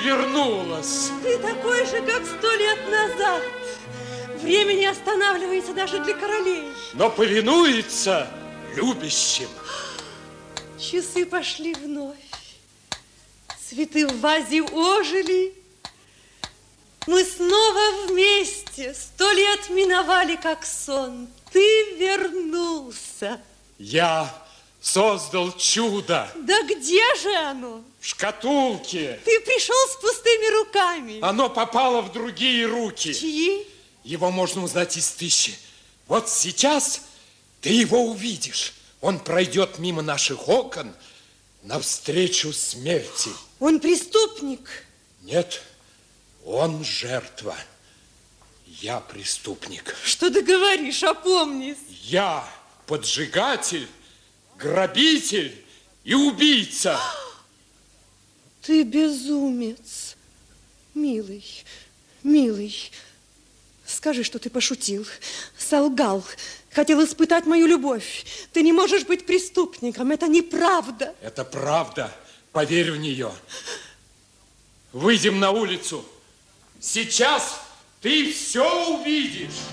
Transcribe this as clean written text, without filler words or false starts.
вернулась. Ты такой же, как 100 лет назад. Время не останавливается даже для королей. Но повинуется любящим. Часы пошли вновь. Цветы в вазе ожили. Мы снова вместе. 100 лет миновали, как сон. Ты вернулся. Я создал чудо. Да где же оно? В шкатулке. Ты пришел с пустыми руками. Оно попало в другие руки. Чьи? Его можно узнать из 1000. Вот сейчас ты его увидишь. Он пройдет мимо наших окон навстречу смерти. Он преступник? Нет, он жертва. Я преступник. Что ты говоришь? Опомнись. Я поджигатель, грабитель и убийца. Ты безумец. Милый, милый, скажи, что ты пошутил, солгал, хотел испытать мою любовь. Ты не можешь быть преступником, это неправда. Это правда, поверь в нее. Выйдем на улицу. Сейчас ты все увидишь.